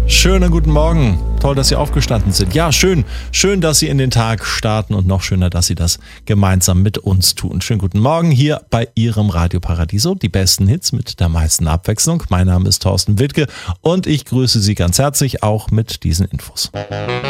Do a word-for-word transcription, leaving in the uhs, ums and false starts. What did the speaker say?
Schönen guten Morgen. Toll, dass Sie aufgestanden sind. Ja, schön. Schön, dass Sie in den Tag starten und noch schöner, dass Sie das gemeinsam mit uns tun. Schönen guten Morgen hier bei Ihrem Radio Paradiso. Die besten Hits mit der meisten Abwechslung. Mein Name ist Thorsten Wittke und ich grüße Sie ganz herzlich auch mit diesen Infos.